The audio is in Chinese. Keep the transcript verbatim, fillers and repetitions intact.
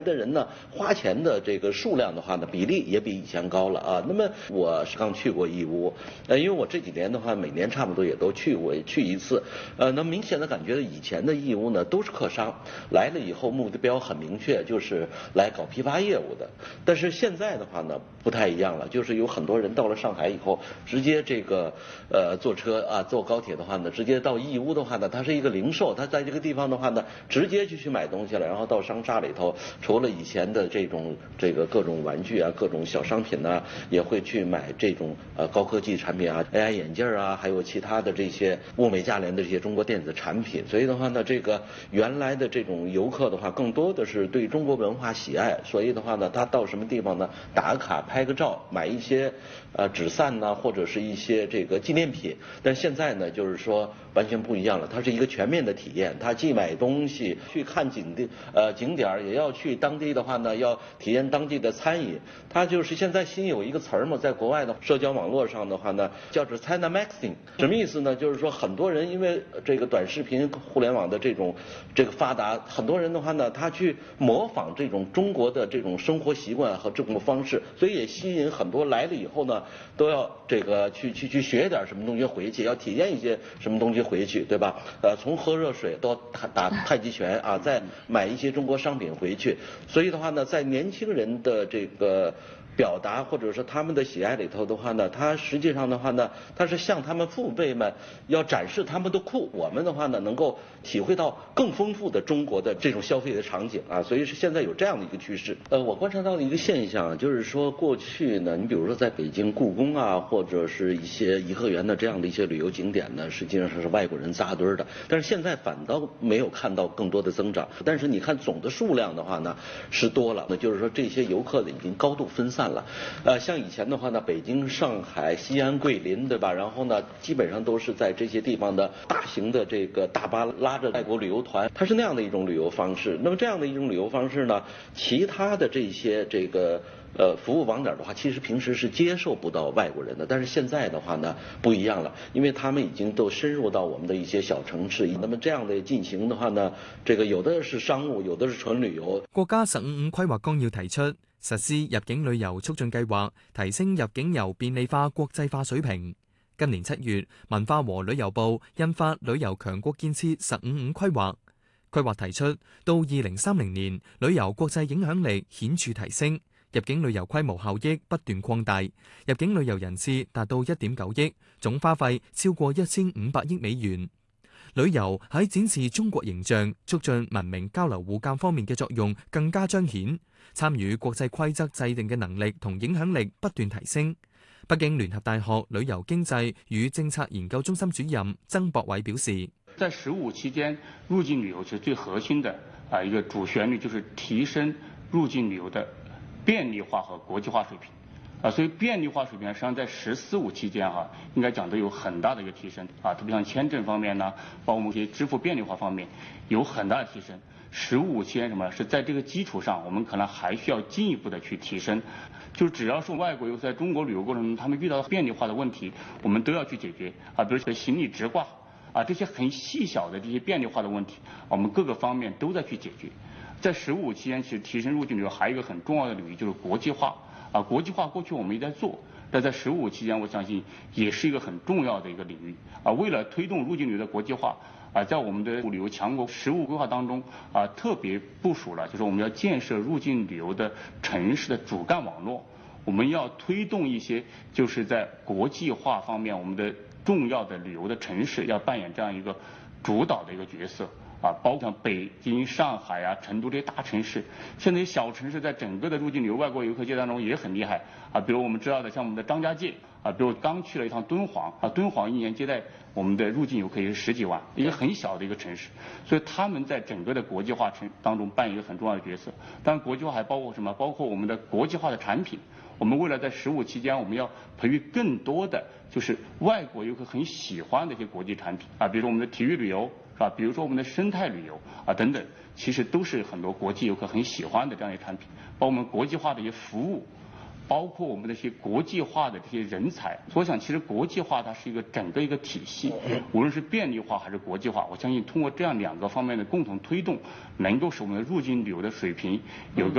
的人呢，花钱的这个数量的话呢，比例也比以前高了啊。那么我是刚去过义乌，呃，因为我这几年的话，每年差不多也都去过去一次，呃，那明显的感觉以前的义乌呢都是客商来了以后，目标很明确，就是来搞批发业务的。但是现在的话呢，不太一样了，就是有很多人到了上海以后，直接这个呃坐车啊，坐高铁的话呢，直接到义乌的话呢，它是一个零售，它在这个地方的话呢，直接就去买东西了，然后到商厦里头。除了以前的这种这个各种玩具啊、各种小商品呢，也会去买这种呃高科技产品啊、A I 眼镜啊，还有其他的这些物美价廉的这些中国电子产品。所以的话呢，这个原来的这种游客的话，更多的是对中国文化喜爱，所以的话呢，他到什么地方呢，打个卡、拍个照，买一些呃纸伞呐、啊，或者是一些这个纪念品。但现在呢，就是说完全不一样了，它是一个全面的体验，它既买东西、去看景的呃景点，也要去当地的话呢，要体验当地的餐饮。它就是现在新有一个词儿嘛，在国外的社交网络上的话呢，叫做 China Maxing， 什么意思呢？就是说很多人因为这个短视频、互联网的这种这个发达，很多人的话呢，他去模仿这种中国的这种生活习惯和生活方式，所以也吸引很多来了以后呢，都要这个去去去学点什么东西回去，要体验一些什么东西回去，对吧？呃，从喝热水到打太极拳啊，再买一些中国商品回去。所以的话呢，在年轻人的这个表达或者说他们的喜爱里头的话呢，他实际上的话呢，他是向他们父辈们要展示他们的酷，我们的话呢能够体会到更丰富的中国的这种消费的场景啊，所以是现在有这样的一个趋势。呃，我观察到的一个现象就是说，过去呢，你比如说在北京故宫啊，或者是一些颐和园的这样的一些旅游景点呢，实际上是外国人扎堆的，但是现在反倒没有看到更多的增长。但是你看总的数量的话呢是多了，那就是说这些游客呢已经高度分散了。呃，像以前的话呢，北京、上海、西安、桂林，对吧？然后呢，基本上都是在这些地方的大型的这个大巴拉着外国旅游团，它是那样的一种旅游方式。那么这样的一种旅游方式呢，其他的这些这个呃服务网点的话，其实平时是接受不到外国人的。但是现在的话呢，不一样了，因为他们已经都深入到我们的一些小城市。那么这样的進行的話呢，這個有的是商務，有的是純旅遊。 國家十五五規劃綱要提出實施入境旅遊促進計劃，提升入境遊便利化、國際化水平。今年七月，文化和旅遊部印發旅遊強國建設十五五規劃，規劃提出到二零三零年，旅遊國際影響力顯著提升，入境旅遊規模效益不斷擴大，入境旅遊人次達到一點九億，總花費超過一千五百億美元。旅遊喺展示中國形象、促進文明交流互鑑方面嘅作用更加彰顯，參與國際規則制定嘅能力同影響力不斷提升。北京聯合大學旅遊經濟與政策研究中心主任曾博偉表示， 在十五期間，入境旅遊其實最核心的啊一個主旋律就是提升入境旅遊的便利化和國際化水平。啊，所以便利化水平實際上在十四五期間哈、啊，應該講都有很大的一個提升啊，特別像簽證方面呢，包括我們一些支付便利化方面有很大的提升。十五期間什麼是在這個基礎上，我們可能還需要進一步的去提升。就只要是外國遊在中國旅遊過程中，他們遇到便利化的問題，我們都要去解決啊，比如說行李直掛啊，這些很細小的這些便利化的問題，我們各個方面都在去解決。在十五期間，其實提升入境旅遊還有一個很重要的領域，就是國際化。啊，國際化過去我們也在做，但在十五期間，我相信也是一個很重要的一個領域。啊，為了推動入境旅遊的國際化，啊，在我們的旅遊強國十五規劃當中，啊，特別部署了，就是我們要建設入境旅遊的城市的主幹網絡，我們要推動一些就是在國際化方面，我們的重要的旅遊的城市要扮演這樣一個主導的一個角色。啊，包括像北京、上海啊、成都這些大城市，現在小城市在整個的入境旅遊外國遊客界當中也很厲害啊。比如我們知道的，像我們的張家界啊，比如剛去了一趟敦煌啊，敦煌一年接待我們的入境遊客也是十幾萬，一個很小的一個城市，所以他們在整個的國際化城當中扮演一個很重要的角色。當然，國際化還包括什麼？包括我們的國際化的產品。我們為了在十五期間，我們要培育更多的就是外國遊客很喜歡的一些國際產品啊，比如說我們的體育旅遊。啊，比如說我們的生態旅遊啊等等，其實都是很多國際遊客很喜歡的這樣一些產品，包括我們國際化的一些服務， 包括我们的一些国际化的这些人才。我想，其实国际化它是一个整个一个体系，无论是便利化还是国际化，我相信通过这样两个方面的共同推动，能够使我们的入境旅游的水平有一个